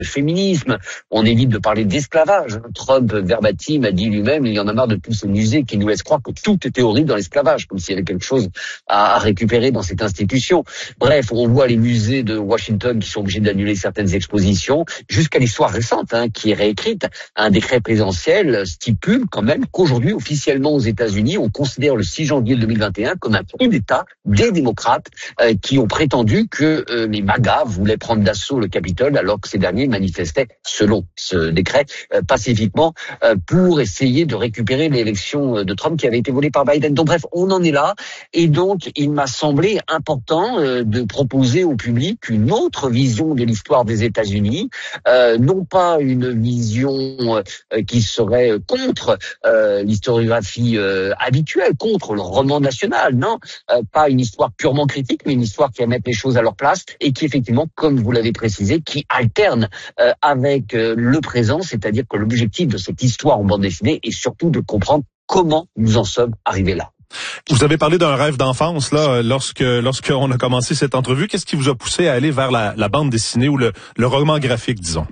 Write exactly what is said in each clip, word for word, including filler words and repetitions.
de féminisme, on évite de parler d'esclavage. Trump, verbatim, a dit lui-même, il y en a marre de tous ces musées qui nous laissent croire que tout était horrible dans l'esclavage, comme s'il y avait quelque chose à, à récupérer dans cette institution. Bref, on voit les musées de Washington qui sont obligés d'annuler certaines expositions, jusqu'à l'histoire récente, hein, qui est réécrite. Un décret présidentiel stipule quand même qu'aujourd'hui, officiellement aux États-Unis, on considère le six janvier deux mille vingt et un comme un coup d'État des démocrates euh, qui ont prétendu que euh, les MAGA voulaient prendre d'assaut le Capitole alors que ces derniers manifestaient, selon ce décret, euh, pacifiquement euh, pour essayer de récupérer l'élection de Trump qui avait été volée par Biden. Donc bref, on en est là. Et donc, il m'a semblé important euh, de proposer au public une autre vision de l'histoire des États-Unis, euh, non pas une vision euh, qui serait contre euh, l'historiographie euh, habituelle, contre le roman national, non, euh, pas une histoire purement critique, mais une histoire qui va mettre les choses à leur place et qui effectivement, comme vous l'avez précisé, qui alterne euh, avec euh, le présent, c'est-à-dire que l'objectif de cette histoire en bande dessinée est surtout de comprendre comment nous en sommes arrivés là. Vous avez parlé d'un rêve d'enfance là, lorsque lorsqu'on a commencé cette entrevue. Qu'est-ce qui vous a poussé à aller vers la, la bande dessinée ou le, le roman graphique, disons?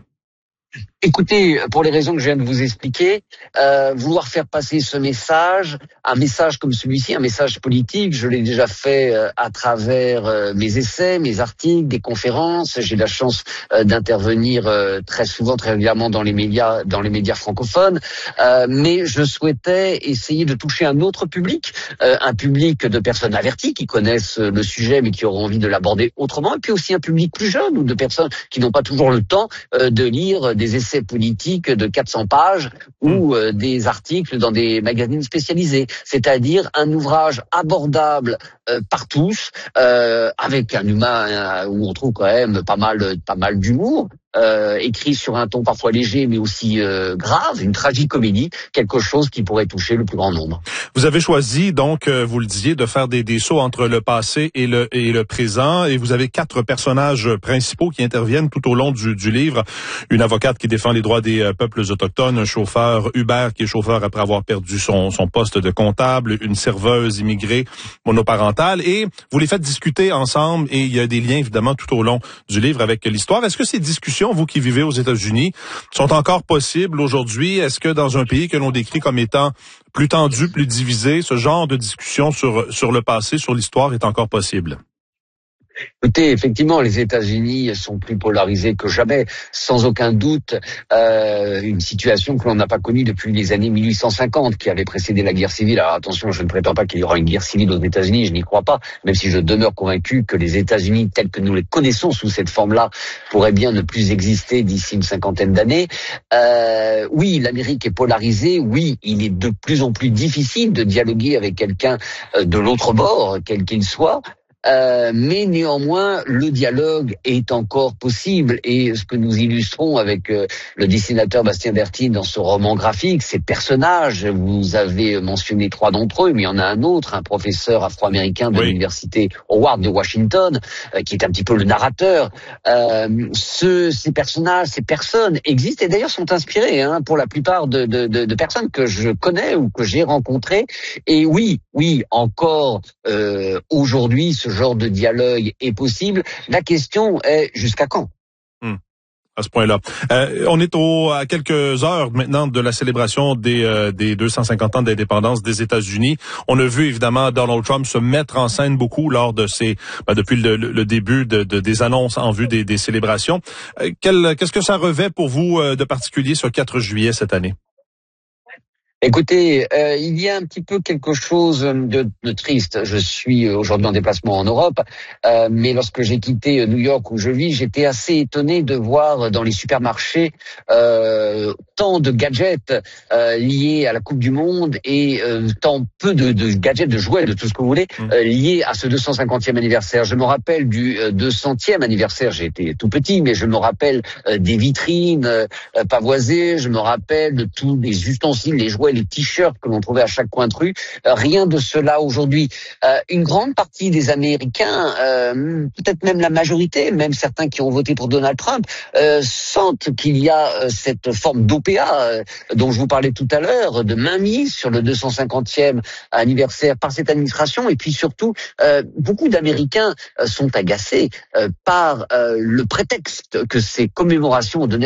Écoutez, pour les raisons que je viens de vous expliquer, euh, vouloir faire passer ce message, un message comme celui-ci, un message politique, je l'ai déjà fait euh, à travers euh, mes essais, mes articles, des conférences. J'ai la chance euh, d'intervenir euh, très souvent, très régulièrement dans les médias, dans les médias francophones. Euh, mais je souhaitais essayer de toucher un autre public, euh, un public de personnes averties qui connaissent le sujet mais qui auront envie de l'aborder autrement, et puis aussi un public plus jeune ou de personnes qui n'ont pas toujours le temps euh, de lire des essais politiques de quatre cents pages ou euh, des articles dans des magazines spécialisés. C'est-à-dire un ouvrage abordable euh, par tous, euh, avec un humain euh, où on trouve quand même pas mal, pas mal d'humour. Euh, écrit sur un ton parfois léger mais aussi euh, grave, une tragicomédie, quelque chose qui pourrait toucher le plus grand nombre. Vous avez choisi donc, euh, vous le disiez, de faire des, des sauts entre le passé et le, et le présent, et vous avez quatre personnages principaux qui interviennent tout au long du, du livre. Une avocate qui défend les droits des euh, peuples autochtones, un chauffeur Uber qui est chauffeur après avoir perdu son, son poste de comptable, une serveuse immigrée monoparentale, et vous les faites discuter ensemble, et il y a des liens évidemment tout au long du livre avec l'histoire. Est-ce que ces discussions, vous qui vivez aux États-Unis, sont encore possibles aujourd'hui? Est-ce que dans un pays que l'on décrit comme étant plus tendu, plus divisé, ce genre de discussion sur, sur le passé, sur l'histoire est encore possible? Écoutez, effectivement, les États-Unis sont plus polarisés que jamais, sans aucun doute, euh, une situation que l'on n'a pas connue depuis les années mille huit cent cinquante, qui avait précédé la guerre civile. Alors attention, je ne prétends pas qu'il y aura une guerre civile aux États-Unis, je n'y crois pas, même si je demeure convaincu que les États-Unis, tels que nous les connaissons sous cette forme-là, pourraient bien ne plus exister d'ici une cinquantaine d'années. Euh, oui, l'Amérique est polarisée, oui, il est de plus en plus difficile de dialoguer avec quelqu'un de l'autre bord, quel qu'il soit. Euh, mais néanmoins, le dialogue est encore possible, et ce que nous illustrons avec euh, le dessinateur Bastien Bertine dans ce roman graphique, ces personnages, vous avez mentionné trois d'entre eux, mais il y en a un autre, un professeur afro-américain de oui. l'université Howard de Washington, euh, qui est un petit peu le narrateur. Euh, ce, ces personnages, ces personnes existent, et d'ailleurs sont inspirés hein, pour la plupart de, de, de, de personnes que je connais ou que j'ai rencontrées. Et oui, oui, encore euh, aujourd'hui, ce genre de dialogue est possible. La question est jusqu'à quand? Hmm. À ce point-là. Euh, on est au, à quelques heures maintenant de la célébration des, euh, des deux cent cinquante ans d'indépendance des États-Unis. On a vu évidemment Donald Trump se mettre en scène beaucoup lors de ces, ben, depuis le, le début de, de, des annonces en vue des, des célébrations. Euh, quel, qu'est-ce que ça revêt pour vous euh, de particulier ce quatre juillet cette année? Écoutez, euh, il y a un petit peu quelque chose de, de triste. Je suis aujourd'hui en déplacement en Europe, euh, mais lorsque j'ai quitté New York où je vis, j'étais assez étonné de voir dans les supermarchés euh, tant de gadgets euh, liés à la Coupe du Monde et euh, tant peu de, de gadgets, de jouets, de tout ce que vous voulez, euh, liés à ce deux cent cinquantième anniversaire. Je me rappelle du euh, deux centième anniversaire, j'ai été tout petit, mais je me rappelle euh, des vitrines euh, pavoisées, je me rappelle de tous les ustensiles, les jouets, les t-shirts que l'on trouvait à chaque coin de rue. Euh, rien de cela aujourd'hui. Euh, une grande partie des Américains, euh, peut-être même la majorité, même certains qui ont voté pour Donald Trump, euh, sentent qu'il y a euh, cette forme d'O P A euh, dont je vous parlais tout à l'heure, de mainmise sur le deux cent cinquantième anniversaire par cette administration. Et puis surtout, euh, beaucoup d'Américains euh, sont agacés euh, par euh, le prétexte que ces commémorations ont donné